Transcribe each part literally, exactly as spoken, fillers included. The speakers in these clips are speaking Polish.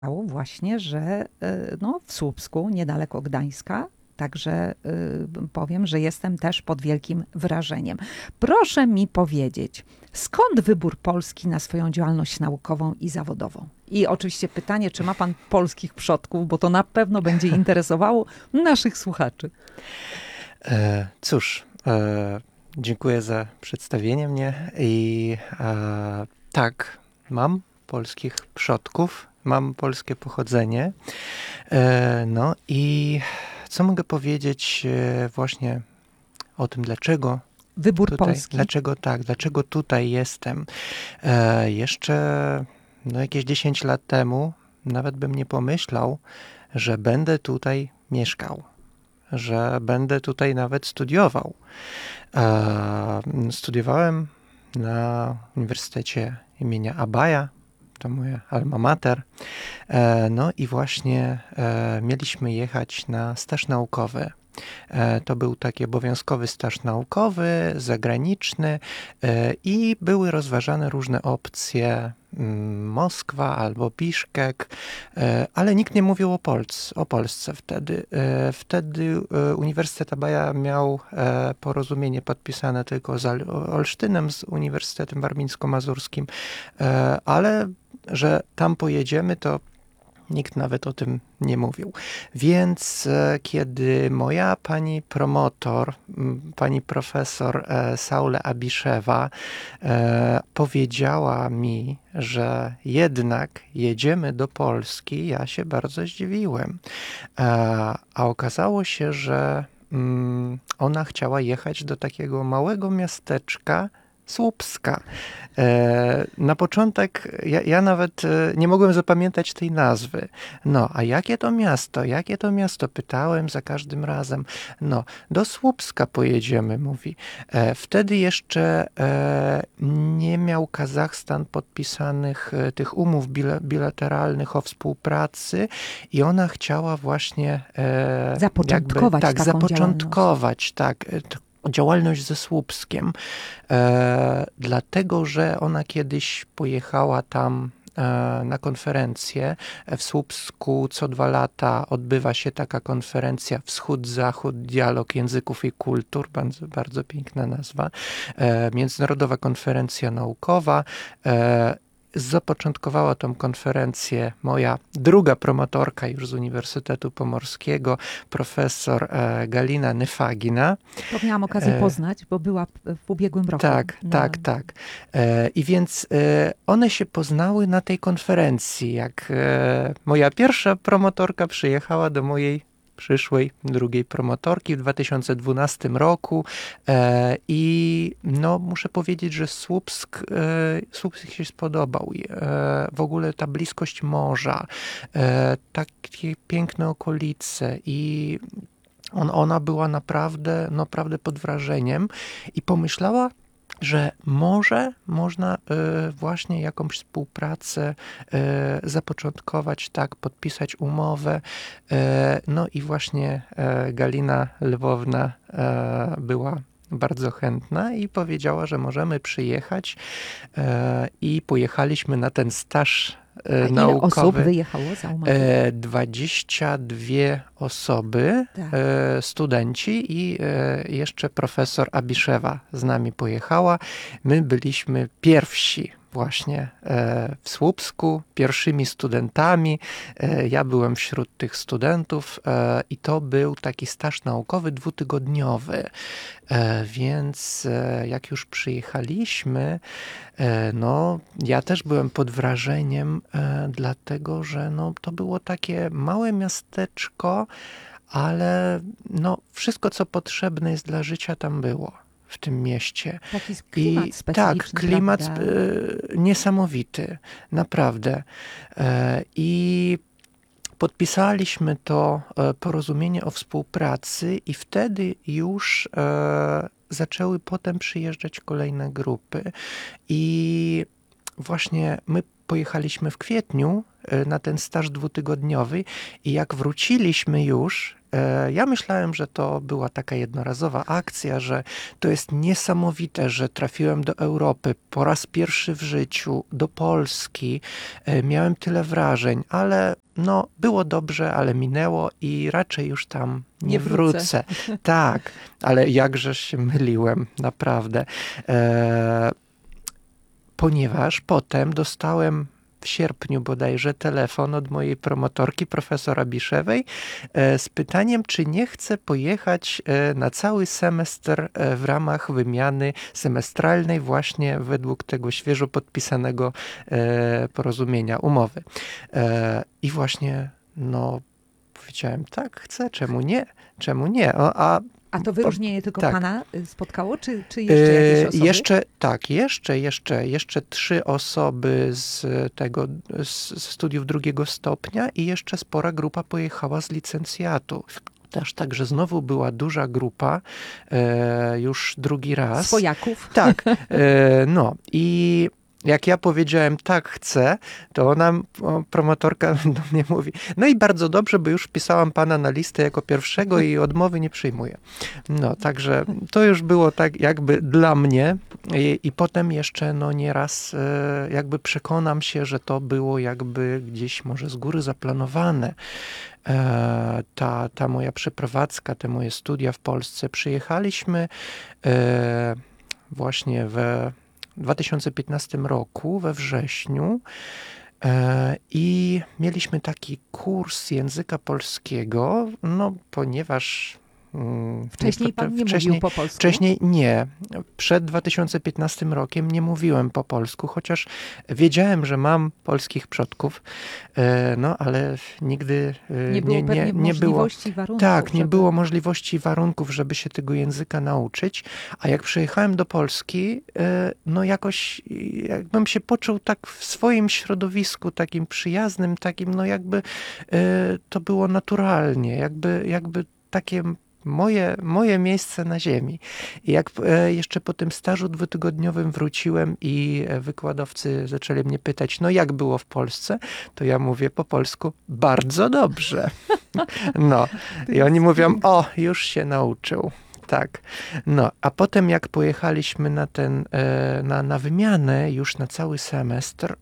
właśnie, że y, no, w Słupsku, niedaleko Gdańska, także y, powiem, że jestem też pod wielkim wrażeniem. Proszę mi powiedzieć, skąd wybór Polski na swoją działalność naukową i zawodową? I oczywiście pytanie, czy ma pan polskich przodków, bo to na pewno będzie interesowało naszych słuchaczy. E, cóż, e, dziękuję za przedstawienie mnie i e, tak, mam polskich przodków, mam polskie pochodzenie. E, no i co mogę powiedzieć e, właśnie o tym, dlaczego Wybór tutaj, Polski. dlaczego tak, dlaczego tutaj jestem. E, jeszcze no, jakieś dziesięć lat temu nawet bym nie pomyślał, że będę tutaj mieszkał, że będę tutaj nawet studiował. E, studiowałem na Uniwersytecie imienia Abaja, to moje alma mater. E, no i właśnie e, mieliśmy jechać na staż naukowy. E, to był taki obowiązkowy staż naukowy, zagraniczny e, i były rozważane różne opcje, mm, Moskwa albo Biszkek, e, ale nikt nie mówił o, Polsce, o Polsce wtedy. E, wtedy e, Uniwersytet Abaja miał e, porozumienie podpisane tylko z Al- Olsztynem, z Uniwersytetem Warmińsko-Mazurskim, e, ale że tam pojedziemy, to nikt nawet o tym nie mówił. Więc e, kiedy moja pani promotor, m, pani profesor e, Saule Abiszewa e, powiedziała mi, że jednak jedziemy do Polski, ja się bardzo zdziwiłem. E, a okazało się, że mm, ona chciała jechać do takiego małego miasteczka Słupska. E, na początek ja, ja nawet e, nie mogłem zapamiętać tej nazwy. No, a jakie to miasto? Jakie to miasto? Pytałem za każdym razem. No, do Słupska pojedziemy, mówi. E, wtedy jeszcze e, nie miał Kazachstan podpisanych e, tych umów bila, bilateralnych o współpracy i ona chciała właśnie e, Zapoczątkować jakby, tak, taką zapoczątkować, tak, e, t- działalność ze Słupskiem. E, dlatego, że ona kiedyś pojechała tam e, na konferencję. W Słupsku co dwa lata odbywa się taka konferencja Wschód-Zachód, dialog języków i kultur, bardzo, bardzo piękna nazwa. E, Międzynarodowa konferencja naukowa. E, Zapoczątkowała tą konferencję moja druga promotorka już z Uniwersytetu Pomorskiego, profesor e, Galina Nyfagina. To miałam okazję E, poznać, bo była w ubiegłym roku. Tak, na... tak, tak. E, I więc e, one się poznały na tej konferencji, jak e, moja pierwsza promotorka przyjechała do mojej przyszłej drugiej promotorki w dwa tysiące dwunastym roku e, i no muszę powiedzieć, że Słupsk, e, Słupsk się spodobał. E, w ogóle ta bliskość morza, e, takie piękne okolice i on, ona była naprawdę, naprawdę pod wrażeniem i pomyślała, że może można y, właśnie jakąś współpracę y, zapoczątkować, tak, podpisać umowę. Y, no i właśnie y, Galina Lwowna y, była bardzo chętna i powiedziała, że możemy przyjechać y, i pojechaliśmy na ten staż A y, ile osób naukowy. wyjechało za umowę? E, dwadzieścia dwie osoby, Tak. e, studenci i e, jeszcze profesor Abiszewa z nami pojechała. My byliśmy pierwsi właśnie e, w Słupsku, pierwszymi studentami. E, ja byłem wśród tych studentów e, i to był taki staż naukowy dwutygodniowy. E, więc e, jak już przyjechaliśmy, e, no ja też byłem pod wrażeniem, e, dlatego że no, to było takie małe miasteczko, ale no, wszystko co potrzebne jest dla życia tam było w tym mieście. Taki klimat I specyficzny, tak, klimat prawda? e, niesamowity, naprawdę. E, I podpisaliśmy to e, porozumienie o współpracy i wtedy już e, zaczęły potem przyjeżdżać kolejne grupy. I właśnie my pojechaliśmy w kwietniu e, na ten staż dwutygodniowy i jak wróciliśmy już e, ja myślałem, że to była taka jednorazowa akcja, że to jest niesamowite, że trafiłem do Europy po raz pierwszy w życiu, do Polski. E, miałem tyle wrażeń, ale no, było dobrze, ale minęło i raczej już tam nie, Nie wrócę. wrócę. Tak, ale jakżeż się myliłem, naprawdę. E, ponieważ potem dostałem w sierpniu bodajże telefon od mojej promotorki, profesora Biszewej, e, z pytaniem, czy nie chcę pojechać e, na cały semestr e, w ramach wymiany semestralnej właśnie według tego świeżo podpisanego e, porozumienia, umowy. E, I właśnie, no, powiedziałem, tak, chcę, czemu nie? Czemu nie? O, a A to wyróżnienie tylko tak. pana spotkało, czy, czy jeszcze jakieś osoby? E, Jeszcze, tak, jeszcze, jeszcze, jeszcze trzy osoby z tego, z studiów drugiego stopnia i jeszcze spora grupa pojechała z licencjatu. Też także znowu była duża grupa, e, już drugi raz. Swojaków. Tak, e, no i jak ja powiedziałem, tak, chcę, to ona, o, promotorka do mnie mówi, no i bardzo dobrze, bo już wpisałam pana na listę jako pierwszego i odmowy nie przyjmuję. No, także to już było tak jakby dla mnie i, i potem jeszcze no nieraz e, jakby przekonam się, że to było jakby gdzieś może z góry zaplanowane. E, ta, ta moja przeprowadzka, te moje studia w Polsce. Przyjechaliśmy e, właśnie we w dwa tysiące piętnastym roku, we wrześniu, e, i mieliśmy taki kurs języka polskiego, no ponieważ mm, Wcześniej pan nie wcześniej, mówił po polsku? Wcześniej nie. Przed dwa tysiące piętnastym rokiem nie mówiłem po polsku, chociaż wiedziałem, że mam polskich przodków, e, no ale nigdy e, Nie było nie, pewnie nie, nie było. możliwości i warunków. Tak, nie żeby... było możliwości i warunków, żeby się tego języka nauczyć, a jak przyjechałem do Polski, no jakoś jakbym się poczuł tak w swoim środowisku, takim przyjaznym, takim no jakby to było naturalnie, jakby, jakby takie moje, moje miejsce na ziemi. I jak jeszcze po tym stażu dwutygodniowym wróciłem i wykładowcy zaczęli mnie pytać, no jak było w Polsce, to ja mówię po polsku, bardzo dobrze. No i oni mówią, o, już się nauczył. Tak. No, a potem jak pojechaliśmy na ten, na, na wymianę już na cały semestr,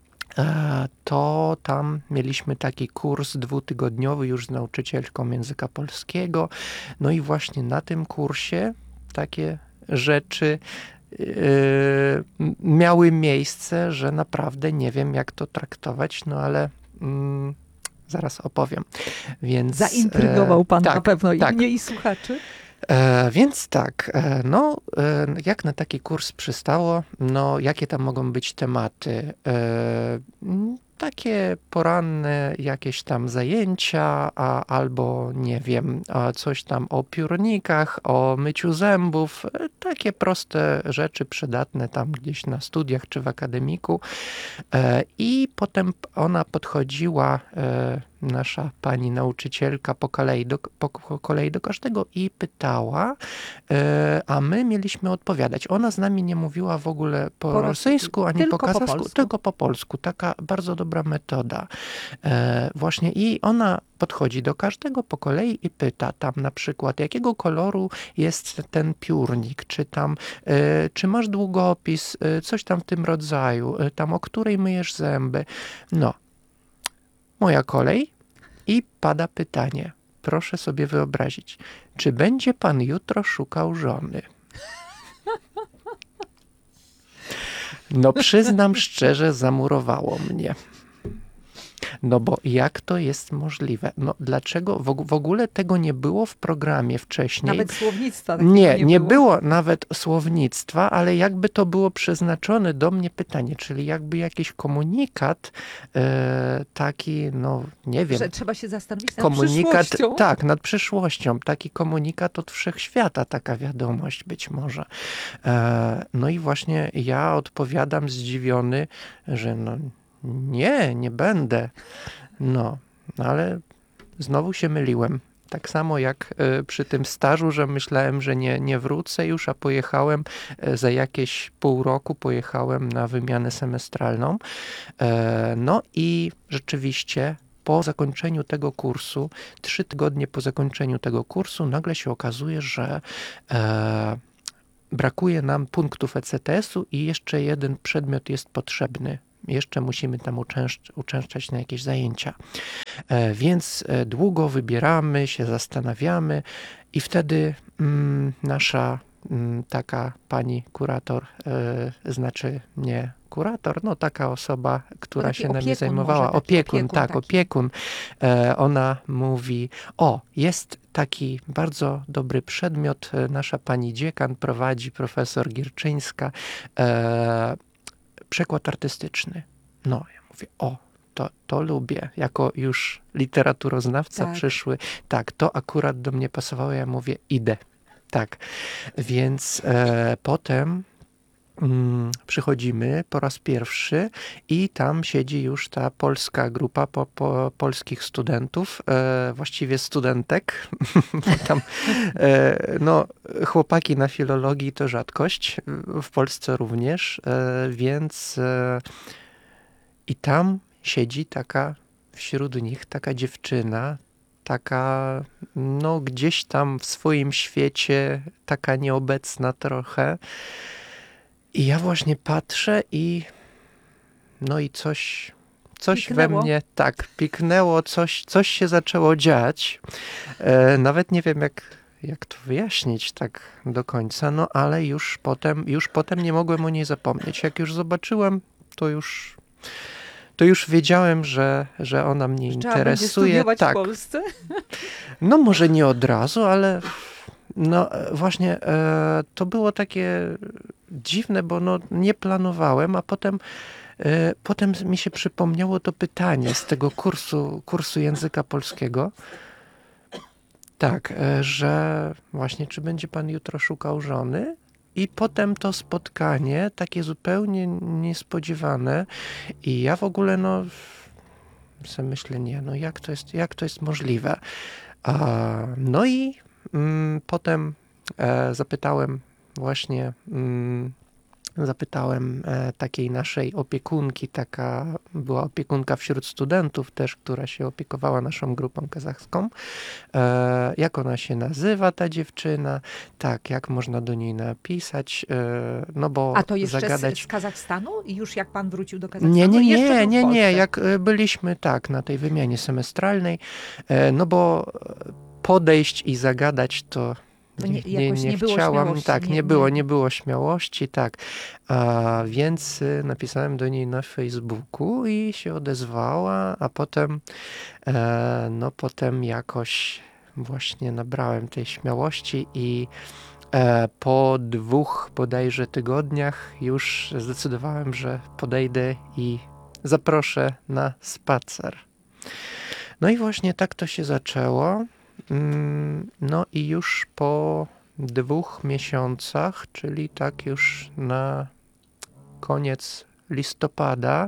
to tam mieliśmy taki kurs dwutygodniowy już z nauczycielką języka polskiego. No i właśnie na tym kursie takie rzeczy yy, miały miejsce, że naprawdę nie wiem, jak to traktować, no ale mm, zaraz opowiem. Więc, zaintrygował pan tak, na pewno tak. i mnie, i słuchaczy. E, więc tak, e, no e, jak na taki kurs przystało, no jakie tam mogą być tematy? E, takie poranne jakieś tam zajęcia, a, albo nie wiem, a coś tam o piórnikach, o myciu zębów, e, takie proste rzeczy przydatne tam gdzieś na studiach czy w akademiku. E, I potem ona podchodziła, e, nasza pani nauczycielka po kolei do, po, po kolei do każdego i pytała, e, a my mieliśmy odpowiadać. Ona z nami nie mówiła w ogóle po, po rosyjsku, ani po kazachsku, po tylko po polsku. Taka bardzo dobra metoda. E, właśnie i ona podchodzi do każdego po kolei i pyta tam na przykład, jakiego koloru jest ten piórnik, czy tam, e, czy masz długopis, e, coś tam w tym rodzaju, e, tam o której myjesz zęby. No, moja kolej i pada pytanie. Proszę sobie wyobrazić, czy będzie pan jutro szukał żony? No przyznam szczerze, zamurowało mnie. No bo jak to jest możliwe? No dlaczego w, w ogóle tego nie było w programie wcześniej? Nawet słownictwa takiego Nie, nie, nie było. było nawet słownictwa, ale jakby to było przeznaczone do mnie pytanie, czyli jakby jakiś komunikat e, taki, no nie wiem. Że trzeba się zastanowić nad komunikat, przyszłością. tak, nad przyszłością. Taki komunikat od wszechświata, taka wiadomość być może. E, no i właśnie ja odpowiadam zdziwiony, że no nie, nie będę. No, ale znowu się myliłem. Tak samo jak y, przy tym stażu, że myślałem, że nie, nie wrócę już, a pojechałem y, za jakieś pół roku, pojechałem na wymianę semestralną. E, no i rzeczywiście po zakończeniu tego kursu, trzy tygodnie po zakończeniu tego kursu, nagle się okazuje, że e, brakuje nam punktów E C T S-u i jeszcze jeden przedmiot jest potrzebny. Jeszcze musimy tam uczęszcz- uczęszczać na jakieś zajęcia. E, więc e, długo wybieramy się, zastanawiamy i wtedy mm, nasza mm, taka pani kurator, e, znaczy nie kurator, no taka osoba, która Taki się nami opiekun zajmowała, może, taki opiekun, opiekun tak, taki. opiekun, e, ona mówi, o, jest taki bardzo dobry przedmiot, e, nasza pani dziekan prowadzi, profesor Gierczyńska, e, przekład artystyczny. No, ja mówię, o, to, to lubię, jako już literaturoznawca Tak. przyszły, tak, to akurat do mnie pasowało, ja mówię, idę, tak, więc e, potem mm, przychodzimy po raz pierwszy i tam siedzi już ta polska grupa po, po, polskich studentów, e, właściwie studentek, tam, e, no, chłopaki na filologii to rzadkość, w Polsce również, e, więc e, i tam siedzi taka, wśród nich taka dziewczyna, taka, no gdzieś tam w swoim świecie, taka nieobecna trochę. I ja właśnie patrzę i no i coś, coś we Piknęło. mnie, tak, piknęło, coś, coś się zaczęło dziać. E, nawet nie wiem, jak, jak to wyjaśnić tak do końca, no ale już potem, już potem nie mogłem o niej zapomnieć. Jak już zobaczyłem, to już... to już wiedziałem, że, że ona mnie Że trzeba będzie interesuje. studiować Tak. w Polsce? No może nie od razu, ale no właśnie e, to było takie dziwne, bo no, nie planowałem, a potem, e, potem mi się przypomniało to pytanie z tego kursu, kursu języka polskiego. Tak, e, że właśnie czy będzie pan jutro szukał żony? I potem to spotkanie, takie zupełnie niespodziewane i ja w ogóle no sobie myślę, nie, no jak to jest, jak to jest możliwe? A, no i mm, potem e, zapytałem właśnie, mm, zapytałem e, takiej naszej opiekunki, taka była opiekunka wśród studentów też, która się opiekowała naszą grupą kazachską, e, jak ona się nazywa, ta dziewczyna, tak, jak można do niej napisać, e, no bo A to jeszcze zagadać... z, z Kazachstanu? I już jak pan wrócił do Kazachstanu? Nie, nie, Jeszcze nie, był w nie, nie, Polsce. jak e, byliśmy tak na tej wymianie semestralnej, e, no bo podejść i zagadać to To nie, nie- nie, jakoś nie, nie było chciałam, śmiałości, tak, nie- nie było, nie- nie było śmiałości, tak, a, więc y, napisałem do niej na Facebooku i się odezwała, a potem, e, no potem jakoś właśnie nabrałem tej śmiałości i e, po dwóch bodajże tygodniach już zdecydowałem, że podejdę i zaproszę na spacer. No i właśnie tak to się zaczęło. Mm, No i już po dwóch miesiącach, czyli tak już na koniec listopada,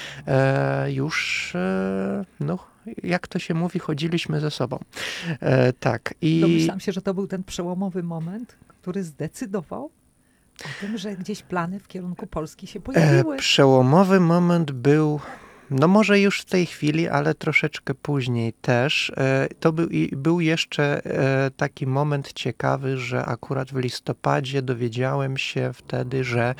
e, już, e, no jak to się mówi, chodziliśmy ze sobą. E, tak. I Domyślam się, że to był ten przełomowy moment, który zdecydował o tym, że gdzieś plany w kierunku Polski się e, pojawiły. przełomowy moment był, no może już w tej chwili, ale troszeczkę później też. E, To był, i był jeszcze e, taki moment ciekawy, że akurat w listopadzie dowiedziałem się wtedy, że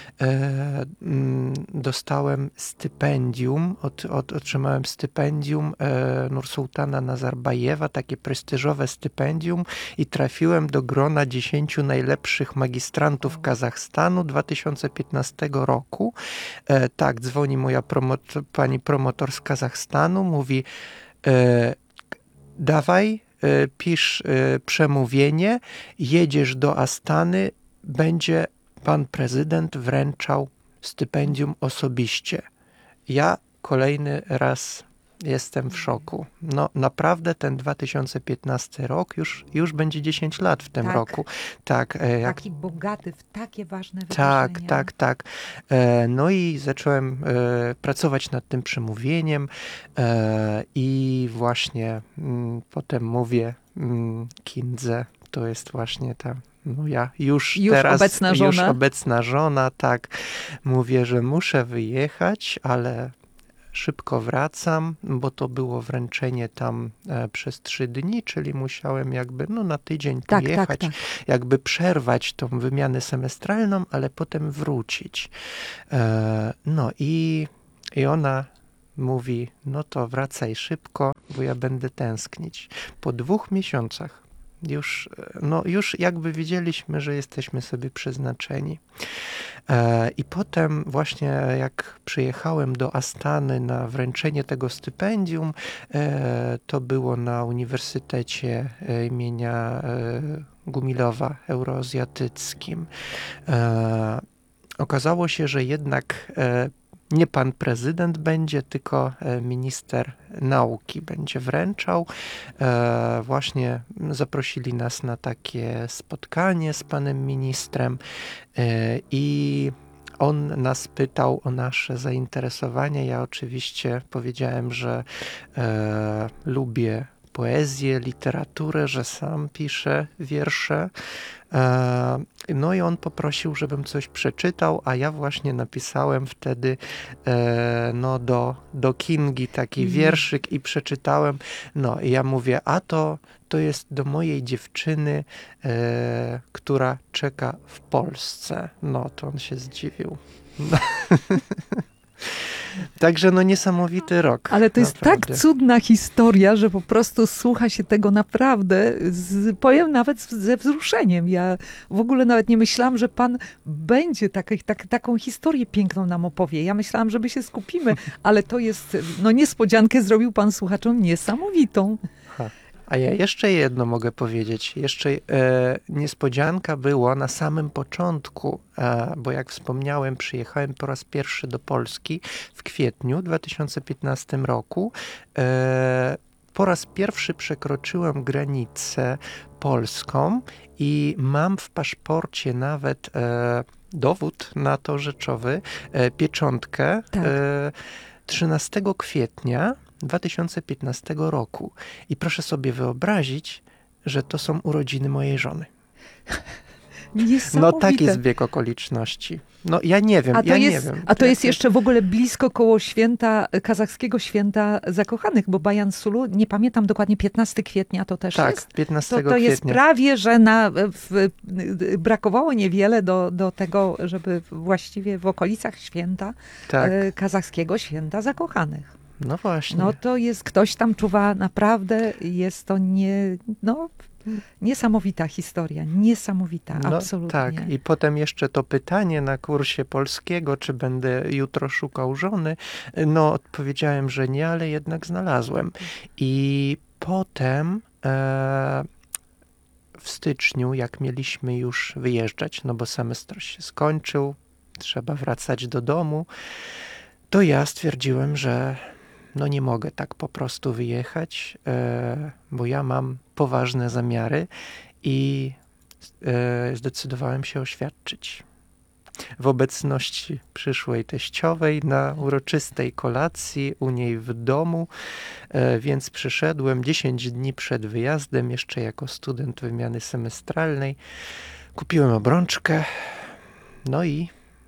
e, mm, dostałem stypendium, od, od, otrzymałem stypendium e, Nursultana Nazarbajewa, takie prestiżowe stypendium i trafiłem do grona dziesięciu najlepszych magistrantów Kazachstanu dwa tysiące piętnastego roku. E, tak, dzwoni moja promot- pani promotor z Kazachstanu, mówi e, dawaj, e, pisz e, przemówienie, jedziesz do Astany, będzie pan prezydent wręczał stypendium osobiście. Ja kolejny raz jestem w szoku. No naprawdę ten dwa tysiące piętnasty rok już, już będzie dziesięć lat w tym Tak. roku. Tak, e, jak Taki bogaty w takie ważne tak, wydarzenia. tak, tak. E, No i zacząłem e, pracować nad tym przemówieniem e, i właśnie mm, potem mówię mm, Kindze, to jest właśnie ta moja już, Już teraz obecna już żona. obecna żona, tak. Mówię, że muszę wyjechać, ale szybko wracam, bo to było wręczenie tam e, przez trzy dni, czyli musiałem jakby no, na tydzień Tak, pojechać, tak, tak. jakby przerwać tą wymianę semestralną, ale potem wrócić. E, no i, i ona mówi, no to wracaj szybko, bo ja będę tęsknić. Po dwóch miesiącach już, no już jakby widzieliśmy, że jesteśmy sobie przeznaczeni. E, I potem właśnie jak przyjechałem do Astany na wręczenie tego stypendium, e, to było na Uniwersytecie e, imienia e, Gumilowa Euroazjatyckim. E, okazało się, że jednak e, nie pan prezydent będzie, tylko minister nauki będzie wręczał. E, właśnie zaprosili nas na takie spotkanie z panem ministrem e, i on nas pytał o nasze zainteresowanie. Ja oczywiście powiedziałem, że e, lubię poezję, literaturę, że sam piszę wiersze. No i on poprosił, żebym coś przeczytał, a ja właśnie napisałem wtedy no, do, do Kingi taki mm. wierszyk i przeczytałem. No i ja mówię, a to, to jest do mojej dziewczyny, e, która czeka w Polsce. No to on się zdziwił. No. Także no niesamowity rok. Ale to jest naprawdę. tak cudna historia, że po prostu słucha się tego naprawdę, z, powiem nawet ze wzruszeniem. Ja w ogóle nawet nie myślałam, że pan będzie tak, tak, taką historię piękną nam opowie. Ja myślałam, że my się skupimy, ale to jest, no niespodziankę zrobił pan słuchaczom niesamowitą. Ha. A ja jeszcze jedno mogę powiedzieć. Jeszcze e, niespodzianka była na samym początku, e, bo jak wspomniałem, przyjechałem po raz pierwszy do Polski w kwietniu dwa tysiące piętnastym roku. E, po raz pierwszy przekroczyłem granicę polską i mam w paszporcie nawet e, dowód na to rzeczowy, e, pieczątkę Tak. e, trzynastego kwietnia dwa tysiące piętnastego roku. I proszę sobie wyobrazić, że to są urodziny mojej żony. No taki jest zbieg okoliczności. No ja nie wiem, a to ja jest, nie wiem. A to jest jeszcze w ogóle blisko koło święta, kazachskiego święta zakochanych, bo Bajan Sulu, nie pamiętam dokładnie, piętnastego kwietnia to też tak, jest? Tak, piętnastego to, to kwietnia. jest prawie, że na, w, brakowało niewiele do, do tego, żeby właściwie w okolicach święta, tak. kazachskiego święta zakochanych. No właśnie. No to jest, ktoś tam czuwa, naprawdę jest to nie, no, niesamowita historia, niesamowita, no, absolutnie. Tak, i potem jeszcze to pytanie na kursie polskiego, czy będę jutro szukał żony, no odpowiedziałem, że nie, ale jednak znalazłem. I potem e, w styczniu, jak mieliśmy już wyjeżdżać, no bo semestr się skończył, trzeba wracać do domu, to ja stwierdziłem, że no nie mogę tak po prostu wyjechać, e, bo ja mam poważne zamiary i e, zdecydowałem się oświadczyć. W obecności przyszłej teściowej na uroczystej kolacji u niej w domu, e, więc przyszedłem dziesięć dni przed wyjazdem, jeszcze jako student wymiany semestralnej. Kupiłem obrączkę, no i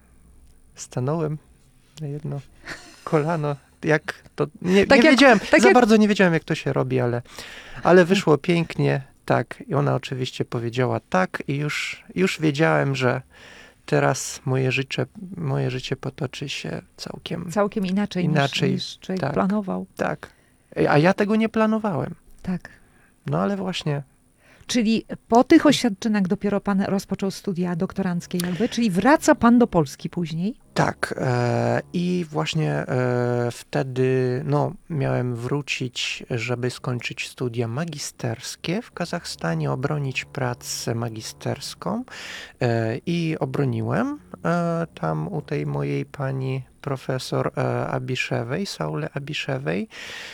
stanąłem na jedno kolano. Jak to, nie tak nie jak, wiedziałem, tak za jak... bardzo nie wiedziałem, jak to się robi, ale, ale wyszło pięknie, tak. I ona oczywiście powiedziała tak i już, już wiedziałem, że teraz moje życie, moje życie potoczy się całkiem, całkiem inaczej, inaczej niż, niż człowiek tak, planował. Tak, a ja tego nie planowałem. Tak. No ale właśnie... Czyli po tych oświadczeniach dopiero pan rozpoczął studia doktoranckie jakby, czyli wraca pan do Polski później? Tak. E, I właśnie e, wtedy no, miałem wrócić, żeby skończyć studia magisterskie w Kazachstanie, obronić pracę magisterską e, i obroniłem e, tam u tej mojej pani profesor e, Abiszewej, Saule Abiszewej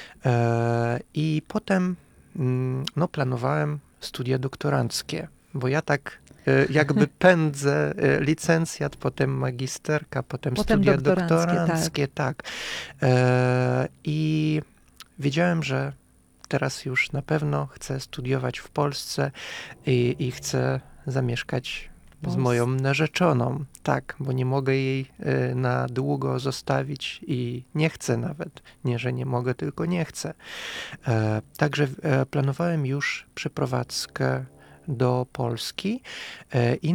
e, i potem mm, no, planowałem studia doktoranckie, bo ja tak jakby pędzę, licencjat, potem magisterka, potem, potem studia doktoranckie, doktoranckie tak. tak. E, I wiedziałem, że teraz już na pewno chcę studiować w Polsce i, i chcę zamieszkać z moją narzeczoną, tak, bo nie mogę jej e, na długo zostawić i nie chcę nawet. Nie, że nie mogę, tylko nie chcę. E, Także e, planowałem już przeprowadzkę do Polski e, i